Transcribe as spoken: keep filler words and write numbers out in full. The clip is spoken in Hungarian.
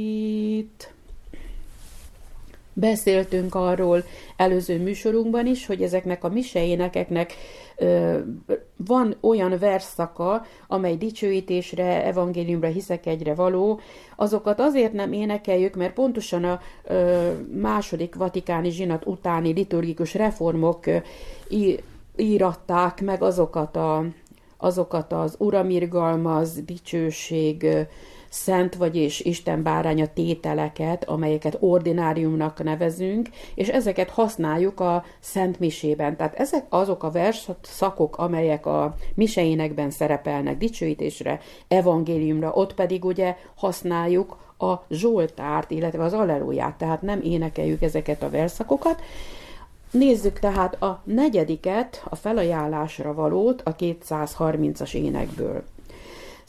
Itt beszéltünk arról előző műsorunkban is, hogy ezeknek a miseénekeknek ö, van olyan versszaka, amely dicsőítésre, evangéliumra, hiszek egyre való. Azokat azért nem énekeljük, mert pontosan a ö, második vatikáni zsinat utáni liturgikus reformok ö, íratták meg azokat, a, azokat az uramirgalmaz, dicsőség, ö, szent vagy és Isten báránya tételeket, amelyeket ordináriumnak nevezünk, és ezeket használjuk a Szent Misében. Tehát ezek azok a versszakok, amelyek a miseénekben szerepelnek dicsőítésre, evangéliumra, ott pedig ugye használjuk a Zsoltárt, illetve az Alleluját, tehát nem énekeljük ezeket a versszakokat. Nézzük tehát a negyediket, a felajánlásra valót a kétszázharmincas énekből.